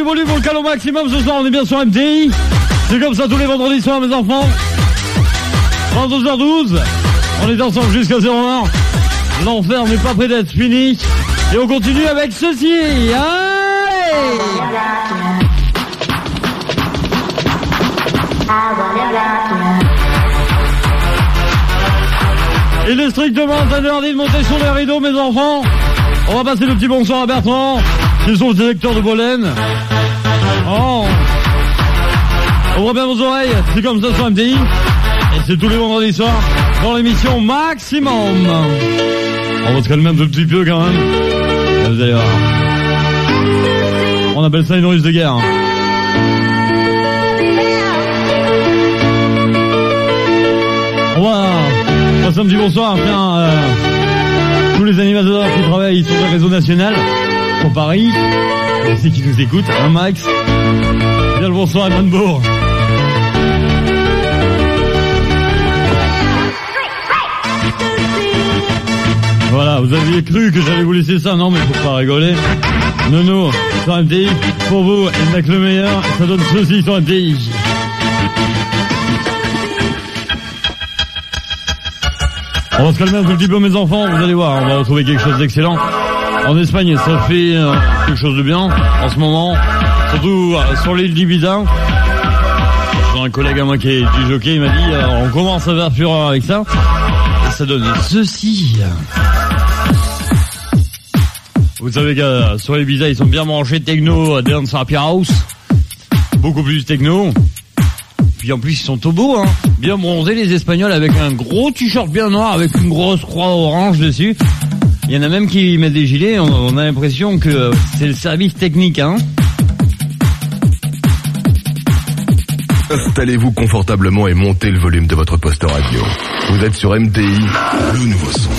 du volume, on le cale au maximum ce soir, on est bien sur MTI. C'est comme ça tous les vendredis soirs, mes enfants. 22h12, on est ensemble jusqu'à 0h. L'enfer n'est pas près d'être fini. Et on continue avec ceci. Allez! Il est strictement interdit de monter sur les rideaux, mes enfants. On va passer le petit bonsoir à Bertrand, qui est son directeur de Bolène. Oh. Ouvrez bien vos oreilles, c'est comme ça sur MTI. Et c'est tous les vendredis soirs dans l'émission Maximum. On va se calmer un tout petit peu quand même. Vous allez voir. On appelle ça une ruse de guerre. On va passer un petit bonsoir tous les animateurs qui travaillent sur le réseau national, sur Paris, et ceux qui nous écoutent, un max. Bien le bonsoir à Manbourg. Voilà, vous aviez cru que j'allais vous laisser ça, non mais faut pas rigoler. Nono, sur MTI, pour vous, il n'a que le meilleur, ça donne ceci sur MTI. On va se calmer un tout petit peu, mes enfants, vous allez voir, on va retrouver quelque chose d'excellent. En Espagne, ça fait quelque chose de bien, en ce moment, surtout sur l'île d'Ibiza. J'ai un collègue à moi qui est du jockey, il m'a dit, on commence à faire fureur avec ça. Et ça donne ceci. Vous savez que sur Ibiza, ils sont bien branchés techno, dance, happy house. Beaucoup plus techno. Puis en plus, ils sont au beau, hein. Bien bronzés, les Espagnols, avec un gros t-shirt bien noir, avec une grosse croix orange dessus. Il y en a même qui mettent des gilets, on a l'impression que c'est le service technique, hein. Installez-vous confortablement et montez le volume de votre poste radio. Vous êtes sur MTI, le nouveau son.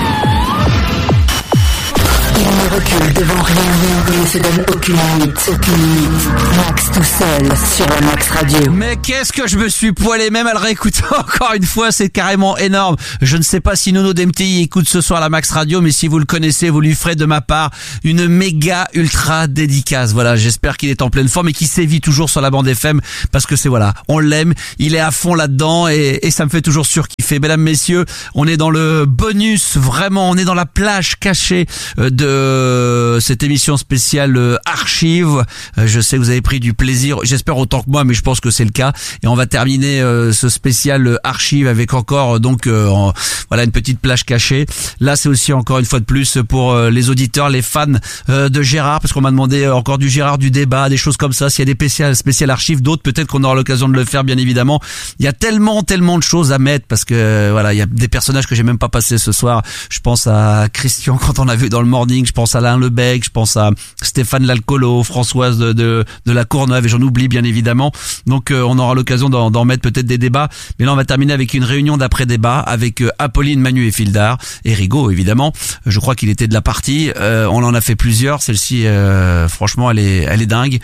Il ne recule devant rien et ne se donne aucune limite. Max tout seul sur la Max Radio. Mais qu'est-ce que je me suis poilé même à le réécouter encore une fois, c'est carrément énorme. Je ne sais pas si Nono d'MTI écoute ce soir la Max Radio, mais si vous le connaissez, vous lui ferez de ma part une méga ultra dédicace. Voilà, j'espère qu'il est en pleine forme et qu'il sévit toujours sur la bande FM parce que c'est voilà, on l'aime, il est à fond là-dedans et ça me fait toujours surkiffer. Mesdames, messieurs, on est dans le bonus, vraiment, on est dans la plage cachée de cette émission spéciale archive. Je sais que vous avez pris du plaisir, j'espère autant que moi, mais je pense que c'est le cas. Et on va terminer ce spécial archive avec encore voilà une petite plage cachée. Là, c'est aussi encore une fois de plus pour les auditeurs, les fans de Gérard, parce qu'on m'a demandé encore du Gérard, du débat, des choses comme ça. S'il y a des spéciales archives, d'autres peut-être qu'on aura l'occasion de le faire, bien évidemment. Il y a tellement de choses à mettre parce que voilà, il y a des personnages que j'ai même pas passés ce soir. Je pense à Christian quand on l'a vu dans le morning. Je pense à Alain Lebec, je pense à Stéphane Lalcolo, Françoise de la Courneuve et j'en oublie bien évidemment. Donc on aura l'occasion d'en mettre peut-être des débats. Mais là on va terminer avec une réunion d'après-débat avec Apolline, Manu et Fildar et Rigaud évidemment. Je crois qu'il était de la partie. On en a fait plusieurs. Celle-ci franchement elle est dingue.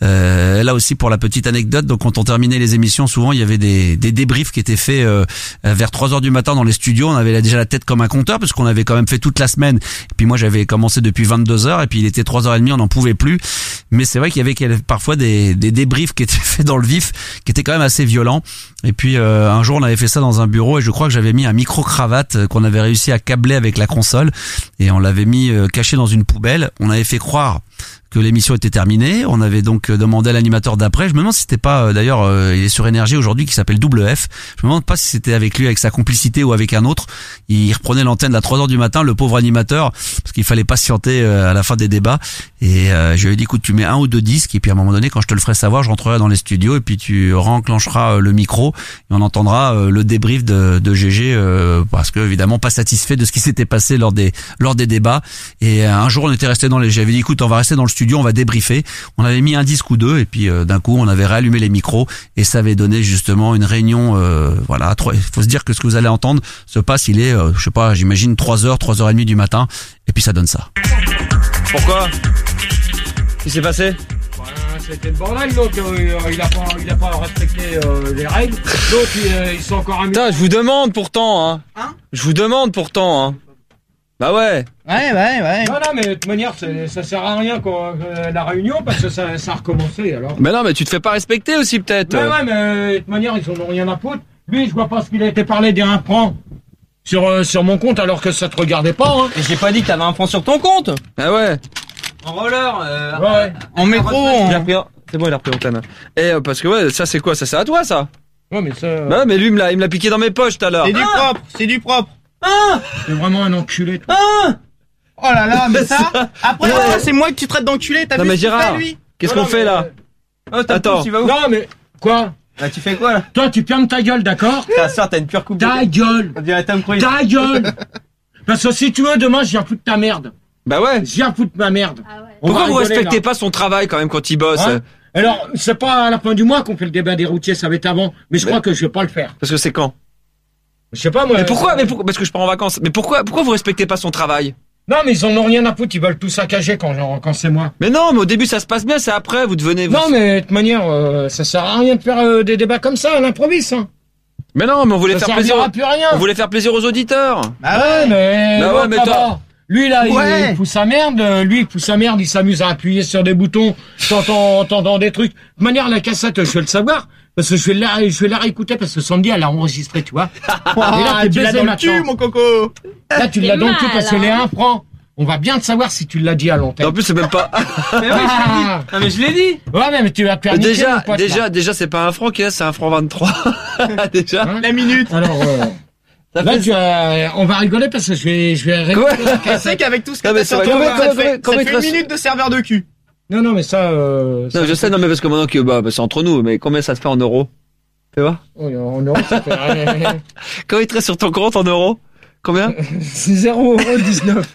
Là aussi pour la petite anecdote, donc quand on terminait les émissions, souvent il y avait des débriefs qui étaient faits vers 3h du matin dans les studios. On avait déjà la tête comme un compteur parce qu'on avait quand même fait toute la semaine. Et puis moi j'avais commencé depuis 22h et puis il était 3h30, on n'en pouvait plus. Mais c'est vrai qu'il y avait parfois des débriefs qui étaient faits dans le vif, qui étaient quand même assez violents. Et puis un jour on avait fait ça dans un bureau et je crois que j'avais mis un micro-cravate qu'on avait réussi à câbler avec la console et on l'avait mis caché dans une poubelle. On avait fait croire que l'émission était terminée. On avait donc demandé à l'animateur d'après. Je me demande si c'était pas, d'ailleurs, il est sur Énergie aujourd'hui, qui s'appelle Double F. Je me demande pas si c'était avec lui, avec sa complicité ou avec un autre. Il reprenait l'antenne à 3h du matin, le pauvre animateur, parce qu'il fallait patienter à la fin des débats. Et je lui ai dit, écoute, tu mets 1 ou 2 disques, et puis à un moment donné, quand je te le ferai savoir, je rentrerai dans les studios, et puis tu renclencheras le micro, et on entendra le débrief de GG, parce que évidemment pas satisfait de ce qui s'était passé lors des débats. Et un jour, on était resté j'avais dit, écoute, on va rester dans le studio, on va débriefer. On avait mis un disque ou deux et puis d'un coup on avait réallumé les micros et ça avait donné justement une réunion. Voilà, il faut se dire que ce que vous allez entendre se passe, il est, je sais pas, j'imagine 3h, 3h30 du matin et puis ça donne ça. Pourquoi ? Qu'est-ce qui s'est passé ? C'était le bordel, donc il a pas respecté les règles. Donc ils sont encore amis. Putain, je vous demande pourtant, hein. Je vous demande pourtant, hein. Bah ouais. Ouais. Non, mais de toute manière, ça sert à rien la réunion parce que ça a recommencé alors. Mais non, mais tu te fais pas respecter aussi peut-être. Mais de toute manière, ils en ont rien à foutre. Lui, je vois pas ce qu'il a été parlé des 1 franc sur mon compte alors que ça te regardait pas. Hein. Et j'ai pas dit que t'avais 1 franc sur ton compte. Ah ouais. En roller, Ouais. en métro. Il a repris. C'est bon, il a repris antenne. Et parce que ouais, ça c'est quoi? Ça c'est à toi ça? Ouais, mais ça. Bah ouais, mais lui il me l'a piqué dans mes poches tout à l'heure. C'est du propre. C'est vraiment un enculé. Toi. Oh là là, mais ça. Après, Ouais. c'est moi que tu traites d'enculé. T'as Non vu mais ce qu'il Gérard, fait, lui? qu'est-ce Non, qu'on fait là? Attends. Tu vas où? Non, mais quoi? Bah, tu fais quoi là? Toi, tu fermes ta gueule, d'accord? Ta soeur, t'as une pure coupe. Ta gueule. On dirait Tom Cruise. Ta gueule. Parce que si tu veux, demain, je viens foutre ta merde. Bah ouais. Je viens foutre ma merde. On Pourquoi va vous rigoler, respectez là. pas son travail quand même quand il bosse? Hein? Alors, c'est pas à la fin du mois qu'on fait le débat des routiers, ça va être avant. Mais je crois que je vais pas le faire. Parce que c'est quand? Je sais pas, moi. Mais pourquoi? Parce que je pars en vacances. Mais pourquoi vous respectez pas son travail? Non, mais ils en ont rien à foutre, ils veulent tout saccager quand c'est moi. Mais non, mais au début ça se passe bien, c'est après vous devenez. Non, mais de toute manière, ça sert à rien de faire des débats comme ça, à l'improviste. Hein. Mais non, mais on voulait Ça faire plaisir. servira plus à rien. On voulait faire plaisir aux auditeurs. Bah Ouais, mais. Bah ouais, l'autre, mais là-bas, toi- Lui, là, Ouais. il pousse sa merde. Lui, il pousse sa merde, il s'amuse à appuyer sur des boutons, t'entends des trucs. De toute manière, la cassette, je vais le savoir. Parce que je vais la réécouter parce que Sandy, elle a enregistré, tu vois. Et là, t'es tu l'as baisé dans le maintenant. cul, mon coco. Là, tu l'as dans le cul mal, parce que hein. les 1 franc. On va bien te savoir si tu l'as dit à Et l'antenne. en plus c'est même pas. Mais oui, Ah. non, mais je l'ai dit. Ouais, mais tu vas te faire niquer, mon pote, là. déjà c'est pas 1 franc qu'il y a, c'est 1 franc 23. Déjà. Hein La minute. Alors, Ça là, fait- on va rigoler parce que je vais réécouter Quoi? la Tu sais cassette. qu'avec tout ce que Non, mais t'as c'est sur vrai. toi, Combien- ça combien- fait combien il te une reste- minute de serveur de cul. Non, mais ça, Non, je sais, non mais parce que maintenant que c'est entre nous, mais combien ça te fait en euros? Fais voir. Oui, en euros, ça fait Quand il te reste sur ton compte en euros? Combien? 0,19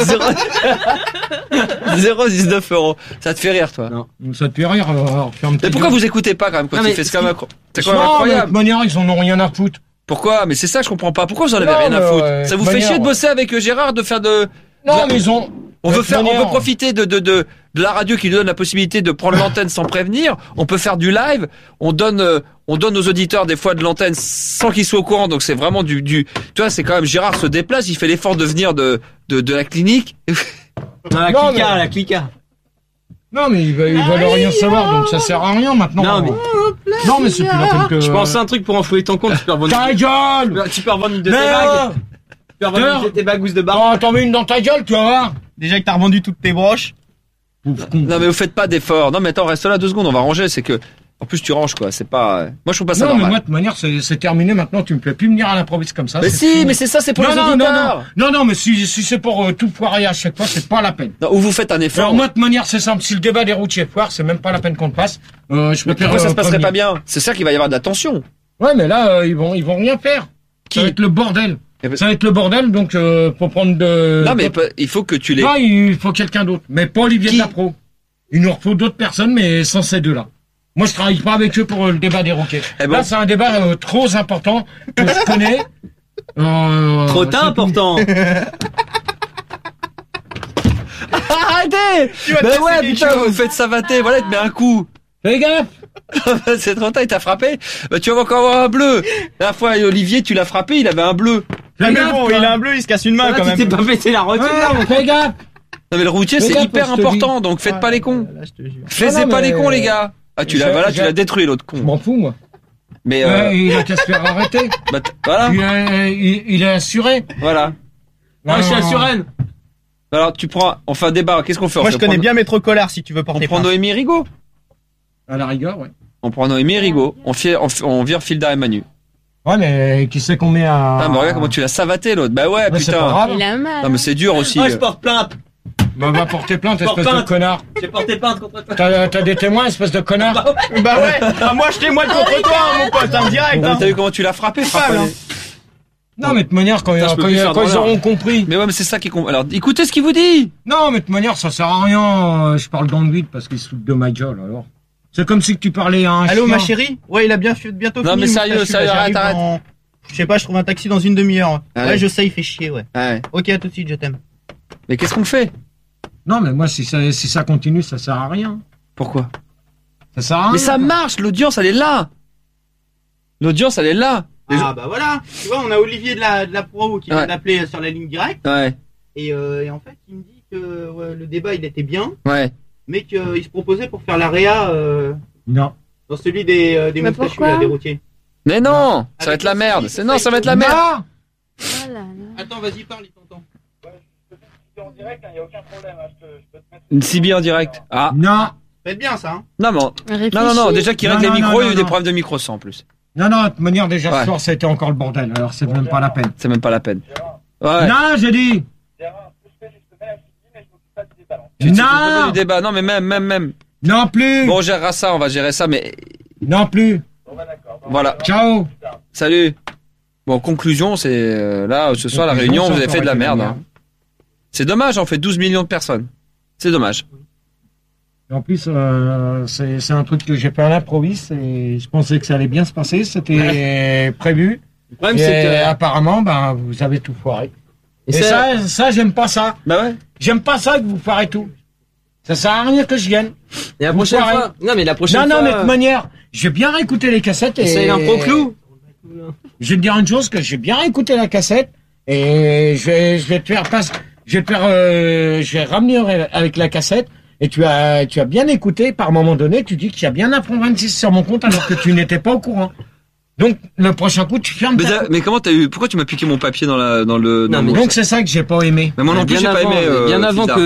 0,19 euros. Ça te fait rire, toi. Non, ça te fait rire, alors ferme ta Mais pourquoi gueule. vous écoutez pas quand même quand Non, il mais fait ce c'est quand même c'est quand même Non, mais de incroyable. toute manière, ils en ont rien à foutre. Pourquoi? Mais c'est ça que je comprends pas. Pourquoi vous en avez Non, rien à mais foutre? ouais, Ça vous de fait manière, chier de ouais. bosser avec Gérard, de faire de. Non, mais ils ont... On de veut toute faire, on manière, veut profiter de la radio qui nous donne la possibilité de prendre l'antenne sans prévenir. On peut faire du live. On donne aux auditeurs des fois de l'antenne sans qu'ils soient au courant. Donc c'est vraiment tu vois, c'est quand même Gérard se déplace, il fait l'effort de venir de la clinique. Non, la Non, clica, mais- la clica. Non, mais ils veulent rien savoir, donc ça sert à rien maintenant. Non, mais- Non, mais c'est plus la peine que... Je pense à un truc pour enfouler ton compte. Tu peux revendre, Ta gueule! tu peux revendre une de tes Mais bagues. Tu peux revendre une D'ailleurs- de tes bagouses de bar. Oh, t'en mets une dans ta gueule, tu vas voir. Déjà que t'as revendu toutes tes broches. Non mais vous faites pas d'efforts. Non mais attends, reste là 2 secondes, on va ranger. C'est que en plus tu ranges quoi. C'est pas. Moi je trouve pas ça Non, mais normal. moi, de toute manière, c'est terminé maintenant, tu me fais plus venir à l'improviste comme ça. Mais c'est si, fini. mais c'est ça, c'est pour les auditeurs. Non, mais si c'est pour tout foirer à chaque fois, c'est pas la peine. Non, ou vous faites un effort. Alors moi, de toute manière, c'est simple. Si le débat des routiers foire, c'est même pas la peine qu'on le fasse. Je préfère. Pourquoi ça se passerait prévenir. pas bien? C'est ça qu'il va y avoir de la tension. Ouais, mais là, ils vont rien faire. Qui? Ça va être le bordel. Eh ben- Ça va être le bordel, donc faut prendre de. Non mais il faut que tu les. Non, il faut quelqu'un d'autre, mais pas Olivier Qui? Tapro. Il nous faut d'autres personnes, mais sans ces deux-là. Moi, je travaille pas avec eux pour le débat des roquets. Eh ben- Là, c'est un débat trop important que je connais. Trop c'est important. Arrêtez! Tu vas te Ben casser ouais, les putain, choses. vous faites savater. Voilà, il te met un coup. tout. Fais gaffe! C'est trop tard, il t'a frappé. Bah, tu vas encore avoir un bleu. La dernière fois, Olivier, tu l'as frappé, il avait un bleu. Fais Mais gaffe, bon, toi. il a un bleu, il se casse une main Ah, quand tu même. t'es pas pété la Ouais, fais gaffe! Non mais le routier, Fais c'est gaffe, hyper je te important, donc faites pas les cons. Là, je te jure. Faites non, pas mais- les cons, les gars. Ah, tu l'as, voilà, tu j'ai- l'as détruit, l'autre Je con. m'en fous, moi. Mais, Ouais, il a qu'à se faire arrêter. bah, voilà, Il est assuré. voilà. Moi, je suis à Suresnes. Alors, on fait un débat. Qu'est-ce qu'on fait? Moi, On je fait connais prendre- bien Maître Collard si tu veux On porter prend plainte. Noémie Rigaud. À la rigueur, ouais. On prend Noémie Rigaud. On vire Filda et Manu. Ouais, mais qui c'est qu'on met à... Ah, mais regarde comment tu l'as savaté, l'autre. Bah ouais, Ouais, c'est pas putain. grave. Il a mal. Non, mais c'est dur aussi. Moi, je porte plainte. Bah, va porter plainte, Porte espèce de plainte. connard. J'ai porté plainte contre toi. T'as des témoins, espèce de connard? Bah ouais. Ah, moi, je témoigne contre toi, mon pote, hein, direct. Non, hein. t'as vu comment tu l'as frappé, Coupable, frappe. hein. Non, mais de toute manière, quand Putain, je peux plus faire ils d'honneur. auront compris. Mais ouais, mais c'est ça qui compte. Alors, écoutez ce qu'il vous dit. Non, mais de toute manière, ça sert à rien. Je parle dans le vide parce qu'ils se foutent de ma gueule, alors. C'est comme si que tu parlais à un Allô, chien. ma chérie? Ouais, il a bientôt Non, fini. mais mon sérieux, statut, sérieux, là, j'arrive arrête. dans- Je sais pas, je trouve un taxi dans une demi-heure. Allez. Ouais, je sais, il fait chier, ouais. Ouais. Ok, à tout de suite, je t'aime. Mais qu'est-ce qu'on fait? Non, mais moi, si ça continue, ça sert à rien. Pourquoi? Ça sert à rien. Mais ça marche, l'audience, elle est là. L'audience, elle est là. Les gens- Ah bah voilà, tu vois, on a Olivier de la Pro qui Ouais. vient d'appeler sur la ligne directe. Ouais. Et en fait, il me dit que le débat, il était bien, Ouais. mais qu'il se proposait pour faire la réa Non. dans celui des moustachus, là, des routiers. Mais non, ça va être la merde. Non, ça va être la merde. Non. Oh là là. Attends, vas-y, parle, il t'entend. En direct, il n'y a aucun problème. Je peux te mettre... Une CB en direct. Ah. Non. Faites bien ça, hein. Non, mais non. Déjà qu'il règle les micros, il y a eu des problèmes de micro ça en plus. Non, de toute manière, déjà, Ouais. ce soir, c'était encore le bordel. Alors, c'est même pas la peine. C'est même pas la peine. Ouais. Non, j'ai dit. Tu t'occupes Non. du débat. Non, mais même. Non plus. Bon, on gérera ça, on va gérer ça, mais Non plus. voilà. Ciao. Salut. Bon, conclusion, c'est là, ce soir, la réunion, vous avez fait de la merde. Hein. C'est dommage, on fait 12 millions de personnes. C'est dommage. En plus, c'est un truc que j'ai fait à l'improviste et je pensais que ça allait bien se passer. C'était prévu. Le problème, Et c'est que... apparemment, ben, vous avez tout foiré. Et Et ça- ça, j'aime pas ça. Bah ouais. J'aime pas ça que vous foirez tout. Ça sert à rien que je vienne. Et la Vous prochaine foirez. fois... Non, mais la prochaine Non, fois... mais de toute manière, j'ai bien réécouté les cassettes et... C'est un pro clou. Je vais te dire une chose, que j'ai bien écouté la cassette et je vais te faire passer, je vais ramener avec la cassette et tu as bien écouté. Par moment donné, tu dis qu'il y a bien un franc 26 sur mon compte alors que tu n'étais pas au courant. Donc le prochain coup, tu fermes. Mais comment t'as eu? Pourquoi tu m'as piqué mon papier dans le? Non, mais Donc c'est ça que j'ai pas aimé. Mais moi non plus, j'ai pas aimé. bien avant Tita.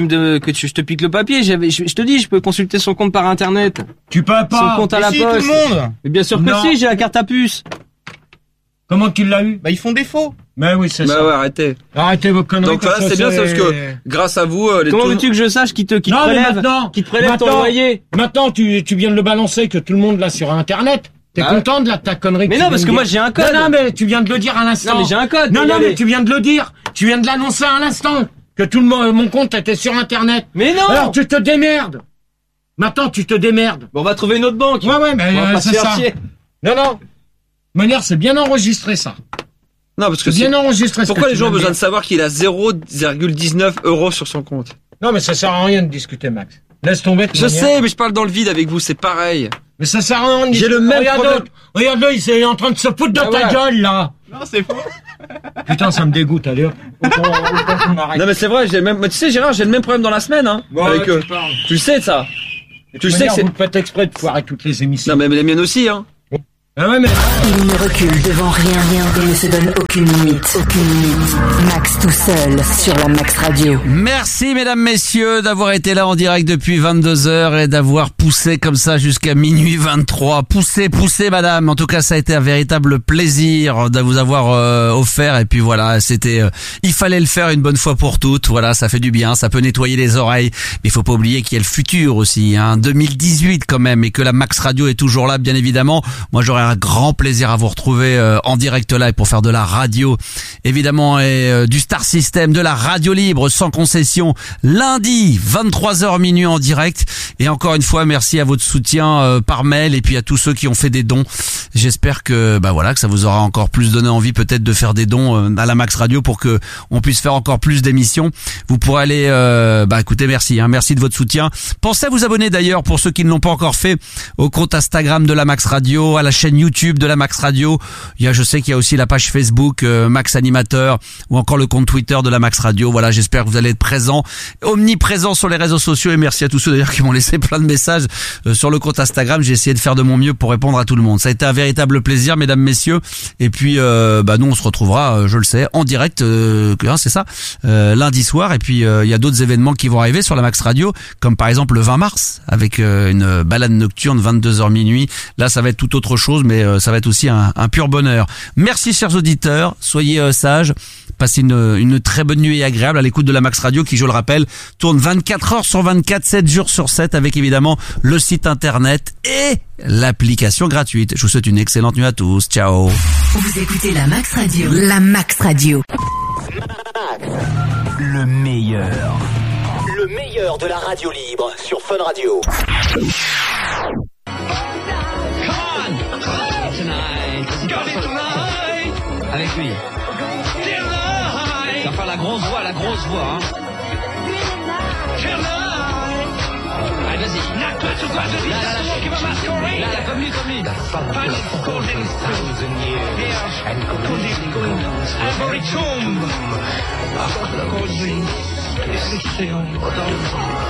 je te pique le papier, je te dis, je peux consulter son compte par internet. Tu peux pas. Son compte à la Si, poste. tout le monde. Mais bien sûr que Non. si, j'ai la carte à puce. Comment tu l'as eu? Bah, ils font défaut. Mais oui, c'est Bah ça. ouais, arrêtez. Arrêtez vos conneries. Donc voilà, parce c'est bien, c'est parce que grâce à vous, les Comment tout- veux-tu que je sache qui te Non, mais prélève maintenant, qui te prélève ton loyer? Maintenant, tu viens de le balancer que tout le monde l'a sur Internet. T'es Ah ouais. content de ta connerie? Mais que non, tu parce viens que de moi dire. j'ai un code. Non, mais tu viens de le dire à l'instant. Non, mais j'ai un code. Non, pour y non, aller. mais tu viens de le dire. Tu viens de l'annoncer à l'instant que tout mon compte était sur Internet. Mais non. Alors tu te démerdes. Maintenant, tu te démerdes. Bon, on va trouver une autre banque. Ouais, mais On va pas se c'est faire ça. chier. Non. De manière, c'est bien enregistré, ça. Non, parce que C'est bien enregistré. ce pourquoi que les tu gens ont viens de besoin de dire. savoir qu'il a 0,19 € sur son compte? Non, mais ça sert à rien de discuter, Max. Laisse tomber. de Je manière. sais, mais je parle dans le vide avec vous, c'est pareil. Mais ça sert à rien de J'ai le même problème. Regarde-le, il est en train de se foutre de Ah, ta voilà. gueule, là. Non, c'est faux. Putain, ça me dégoûte, allez hop. On arrête. Non, mais c'est vrai, j'ai le même, tu sais, Gérard, j'ai le même problème dans la semaine, hein. avec eux. Tu le sais, ça. Tu le sais que c'est, Vous faites exprès de foirer toutes les émissions. non, mais les miennes aussi, hein. Ah ouais, mais... Il ne recule devant rien et ne se donne aucune limite. Max tout seul sur la Max Radio. Merci mesdames, messieurs d'avoir été là en direct depuis 22h et d'avoir poussé comme ça jusqu'à minuit 23. Poussez madame. En tout cas, ça a été un véritable plaisir de vous avoir offert. Et puis voilà, c'était, il fallait le faire une bonne fois pour toutes. Voilà, ça fait du bien, ça peut nettoyer les oreilles. Mais il faut pas oublier qu'il y a le futur aussi, hein. 2018 quand même, et que la Max Radio est toujours là, bien évidemment. Moi, j'aurais un grand plaisir à vous retrouver en direct live pour faire de la radio, évidemment, et du Star System, de la radio libre sans concession, lundi 23h minuit en direct. Et encore une fois, merci à votre soutien par mail et puis à tous ceux qui ont fait des dons. J'espère que que ça vous aura encore plus donné envie peut-être de faire des dons à la Max Radio pour que on puisse faire encore plus d'émissions. Vous pourrez aller écoutez, merci de votre soutien. Pensez à vous abonner d'ailleurs pour ceux qui ne l'ont pas encore fait au compte Instagram de la Max Radio, à la chaîne YouTube de la Max Radio. Je sais qu'il y a aussi la page Facebook Max Animateur ou encore le compte Twitter de la Max Radio. Voilà, j'espère que vous allez être présents, omniprésents sur les réseaux sociaux, et merci à tous ceux d'ailleurs qui m'ont laissé plein de messages sur le compte Instagram. J'ai essayé de faire de mon mieux pour répondre à tout le monde. Ça a été un véritable plaisir, mesdames, messieurs. Et puis nous on se retrouvera, je le sais, en direct, c'est ça, lundi soir. Et puis il y a d'autres événements qui vont arriver sur la Max Radio, comme par exemple le 20 mars avec une balade nocturne 22h minuit. Là, ça va être tout autre chose, mais ça va être aussi un pur bonheur. Merci chers auditeurs, soyez sages, passez une très bonne nuit et agréable à l'écoute de la Max Radio qui, je le rappelle, tourne 24 heures sur 24, 7 jours sur 7 avec évidemment le site internet et l'application gratuite. Je vous souhaite une excellente nuit à tous. Ciao. Vous écoutez la Max Radio. La Max Radio. Le meilleur. Le meilleur de la radio libre sur Fun Radio. Avec lui. Ça va faire la grosse voix, hein. Allez, vas-y. Là, je suis Là, comme lui. Panic causing Ivory Tomb. Causing